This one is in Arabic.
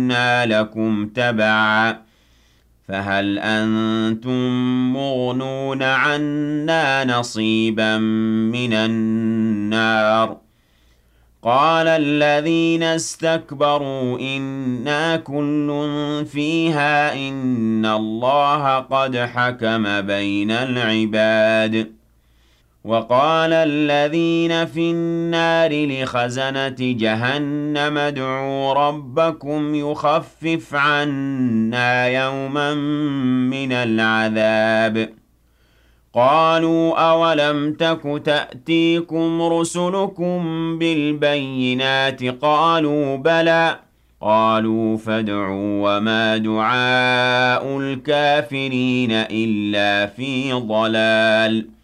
كُنَّا لَكُمْ تَبَعًا فَهَلْ أَنتُم مُّغْنُونَ عَنَّا نَصِيبًا مِّنَ النَّارِ قَالَ الَّذِينَ اسْتَكْبَرُوا إِنَّا كُلٌّ فِيهَا إِنَّ اللَّهَ قَدْ حَكَمَ بَيْنَ الْعِبَادِ وَقَالَ الَّذِينَ فِي النَّارِ لِخَزَنَةِ جَهَنَّمَ ادْعُوا رَبَّكُمْ يُخَفِّفْ عَنَّا يَوْمًا مِّنَ الْعَذَابِ قَالُوا أَوَلَمْ تَكُ تَأْتِيكُمْ رُسُلُكُم بِالْبَيِّنَاتِ قَالُوا بَلَىٰ قَالُوا فَادْعُوا وَمَا دُعَاءُ الْكَافِرِينَ إِلَّا فِي ضَلَالٍ